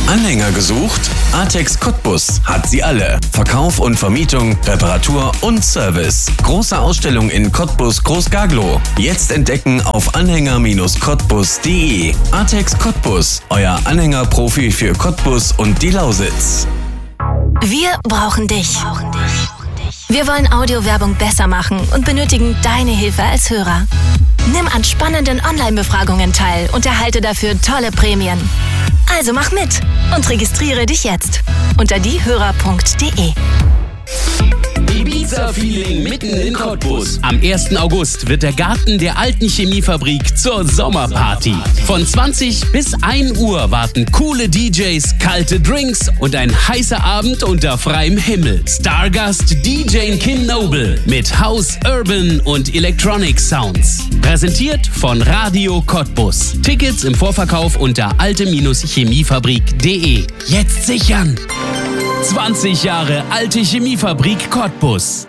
Anhänger gesucht? Artex Cottbus hat sie alle. Verkauf und Vermietung, Reparatur und Service. Große Ausstellung in Cottbus Groß-Gaglow. Jetzt entdecken auf anhänger-cottbus.de. Artex Cottbus, euer Anhängerprofi für Cottbus und die Lausitz. Wir brauchen dich. Wir wollen Audiowerbung besser machen und benötigen deine Hilfe als Hörer. Nimm an spannenden Online-Befragungen teil und erhalte dafür tolle Prämien. Also mach mit und registriere dich jetzt unter diehörer.de. Ibiza-Feeling mitten in Cottbus. Am 1. August wird der Garten der alten Chemiefabrik zur Sommerparty. Von 20 bis 1 Uhr warten coole DJs, kalte Drinks und ein heißer Abend unter freiem Himmel. Stargast DJ Kin Noble mit House, Urban und Electronic Sounds. Präsentiert von Radio Cottbus. Tickets im Vorverkauf unter alte-chemiefabrik.de. Jetzt sichern! 20 Jahre alte Chemiefabrik Cottbus.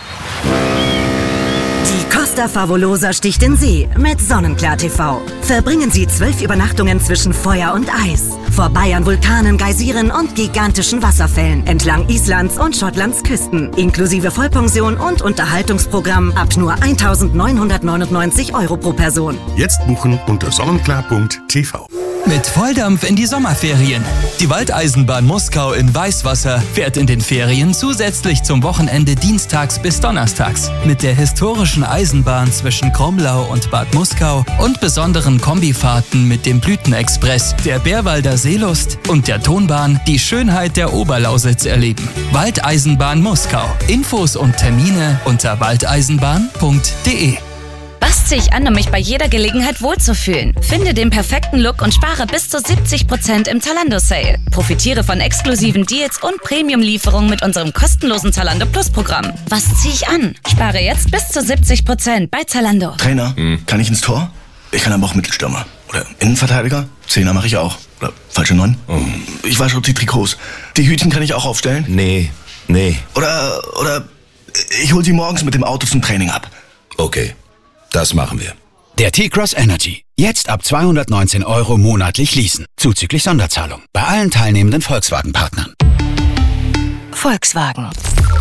Die Costa Favolosa sticht in See mit Sonnenklar TV. Verbringen Sie 12 Übernachtungen zwischen Feuer und Eis. Vorbei an Vulkanen, Geysiren und gigantischen Wasserfällen entlang Islands und Schottlands Küsten. Inklusive Vollpension und Unterhaltungsprogramm ab nur 1.999 € pro Person. Jetzt buchen unter sonnenklar.tv. Mit Volldampf in die Sommerferien. Die Waldeisenbahn Muskau in Weißwasser fährt in den Ferien zusätzlich zum Wochenende dienstags bis donnerstags. Mit der historischen Eisenbahn zwischen Kromlau und Bad Muskau und besonderen Kombifahrten mit dem Blütenexpress, der Bärwalder Seelust und der Tonbahn die Schönheit der Oberlausitz erleben. Waldeisenbahn Muskau. Infos und Termine unter waldeisenbahn.de. Was ziehe ich an, um mich bei jeder Gelegenheit wohlzufühlen? Finde den perfekten Look und spare bis zu 70% im Zalando-Sale. Profitiere von exklusiven Deals und Premium-Lieferungen mit unserem kostenlosen Zalando Plus-Programm. Was ziehe ich an? Spare jetzt bis zu 70% bei Zalando. Trainer, kann ich ins Tor? Ich kann aber auch Mittelstürmer. Oder Innenverteidiger? Zehner mache ich auch. Oder falsche 9? Ich wasche die Trikots. Die Hütchen kann ich auch aufstellen? Nee. Oder ich hol sie morgens mit dem Auto zum Training ab. Okay. Das machen wir. Der T-Cross Energy. Jetzt ab 219 € monatlich leasen. Zuzüglich Sonderzahlung. Bei allen teilnehmenden Volkswagen-Partnern. Volkswagen.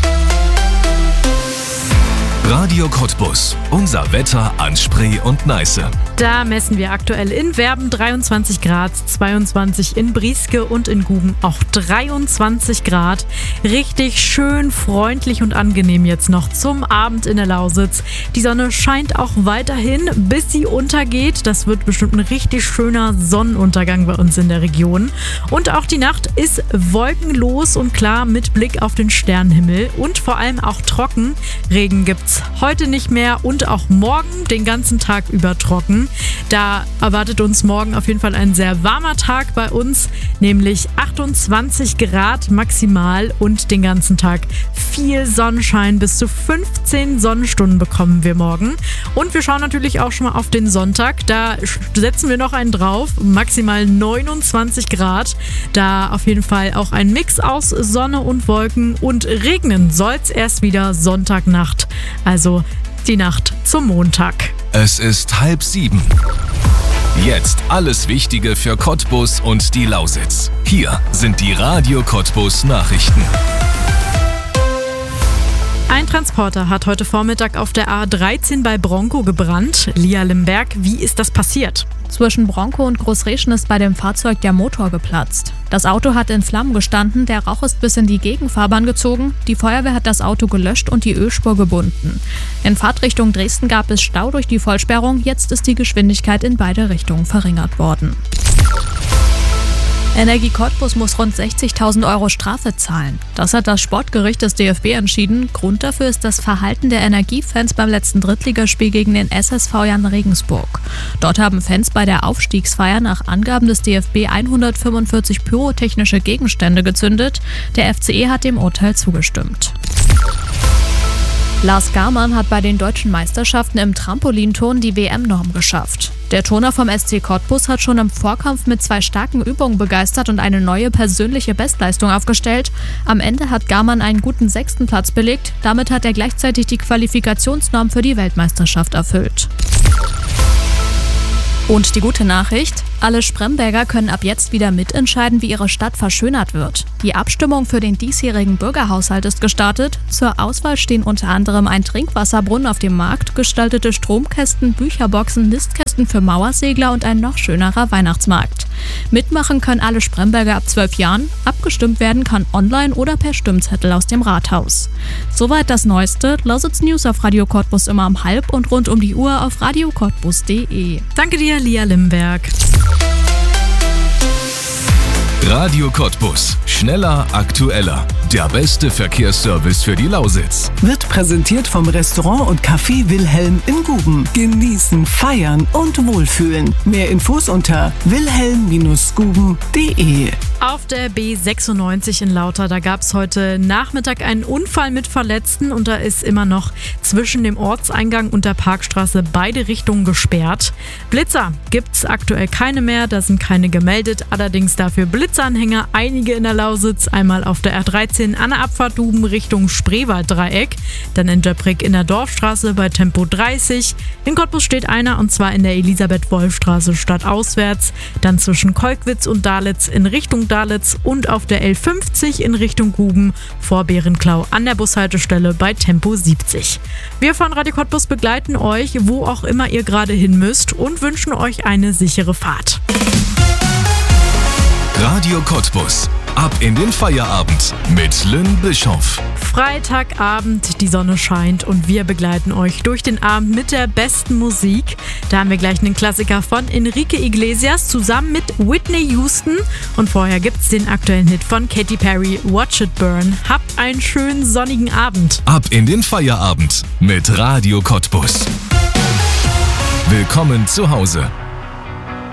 Radio Cottbus. Unser Wetter an Spree und Neiße. Da messen wir aktuell in Werben 23 Grad, 22 in Brieske und in Guben auch 23 Grad. Richtig schön, freundlich und angenehm jetzt noch zum Abend in der Lausitz. Die Sonne scheint auch weiterhin, bis sie untergeht. Das wird bestimmt ein richtig schöner Sonnenuntergang bei uns in der Region. Und auch die Nacht ist wolkenlos und klar mit Blick auf den Sternenhimmel und vor allem auch trocken. Regen gibt's heute nicht mehr und auch morgen den ganzen Tag über trocken. Da erwartet uns morgen auf jeden Fall ein sehr warmer Tag bei uns, nämlich 28 Grad maximal und den ganzen Tag viel Sonnenschein. Bis zu 15 Sonnenstunden bekommen wir morgen. Und wir schauen natürlich auch schon mal auf den Sonntag. Da setzen wir noch einen drauf, maximal 29 Grad. Da auf jeden Fall auch ein Mix aus Sonne und Wolken und regnen soll's erst wieder Sonntagnacht. Also die Nacht zum Montag. Es ist 6:30. Jetzt alles Wichtige für Cottbus und die Lausitz. Hier sind die Radio Cottbus Nachrichten. Ein Transporter hat heute Vormittag auf der A13 bei Bronkow gebrannt. Lia Limberg, wie ist das passiert? Zwischen Bronkow und Großreschen ist bei dem Fahrzeug der Motor geplatzt. Das Auto hat in Flammen gestanden, der Rauch ist bis in die Gegenfahrbahn gezogen. Die Feuerwehr hat das Auto gelöscht und die Ölspur gebunden. In Fahrtrichtung Dresden gab es Stau durch die Vollsperrung. Jetzt ist die Geschwindigkeit in beide Richtungen verringert worden. Energie Cottbus muss rund 60.000 € Strafe zahlen. Das hat das Sportgericht des DFB entschieden. Grund dafür ist das Verhalten der Energiefans beim letzten Drittligaspiel gegen den SSV Jan Regensburg. Dort haben Fans bei der Aufstiegsfeier nach Angaben des DFB 145 pyrotechnische Gegenstände gezündet. Der FCE hat dem Urteil zugestimmt. Lars Garmann hat bei den deutschen Meisterschaften im Trampolinturnen die WM-Norm geschafft. Der Turner vom SC Cottbus hat schon im Vorkampf mit 2 starken Übungen begeistert und eine neue persönliche Bestleistung aufgestellt. Am Ende hat Garmann einen guten 6. Platz belegt. Damit hat er gleichzeitig die Qualifikationsnorm für die Weltmeisterschaft erfüllt. Und die gute Nachricht: Alle Spremberger können ab jetzt wieder mitentscheiden, wie ihre Stadt verschönert wird. Die Abstimmung für den diesjährigen Bürgerhaushalt ist gestartet. Zur Auswahl stehen unter anderem ein Trinkwasserbrunnen auf dem Markt, gestaltete Stromkästen, Bücherboxen, Nistkästen für Mauersegler und ein noch schönerer Weihnachtsmarkt. Mitmachen können alle Spremberger ab 12 Jahren. Abgestimmt werden kann online oder per Stimmzettel aus dem Rathaus. Soweit das Neueste. Lausitz News auf Radio Cottbus immer um 12:30 und rund um die Uhr auf radiocottbus.de. Danke dir, Lia Limberg. Radio Cottbus. Schneller, aktueller. Der beste Verkehrsservice für die Lausitz. Wird präsentiert vom Restaurant und Café Wilhelm in Guben. Genießen, feiern und wohlfühlen. Mehr Infos unter wilhelm-guben.de. Auf der B96 in Lauter, da gab es heute Nachmittag einen Unfall mit Verletzten und da ist immer noch zwischen dem Ortseingang und der Parkstraße beide Richtungen gesperrt. Blitzer gibt es aktuell keine mehr, da sind keine gemeldet, allerdings dafür Blitzeranhänger, einige in der Lausitz, einmal auf der R13 an der Abfahrt Duben Richtung Spreewalddreieck, dann in Jöpprick in der Dorfstraße bei Tempo 30, in Cottbus steht einer und zwar in der Elisabeth-Wolf-Straße stadtauswärts, dann zwischen Kolkwitz und Dalitz in Richtung Dalitz und auf der L50 in Richtung Guben vor Bärenklau an der Bushaltestelle bei Tempo 70. Wir von Radio Cottbus begleiten euch, wo auch immer ihr gerade hin müsst und wünschen euch eine sichere Fahrt. Radio Cottbus. Ab in den Feierabend mit Lynn Bischoff. Freitagabend, die Sonne scheint und wir begleiten euch durch den Abend mit der besten Musik. Da haben wir gleich einen Klassiker von Enrique Iglesias zusammen mit Whitney Houston. Und vorher gibt's den aktuellen Hit von Katy Perry, Watch It Burn. Habt einen schönen sonnigen Abend. Ab in den Feierabend mit Radio Cottbus. Willkommen zu Hause.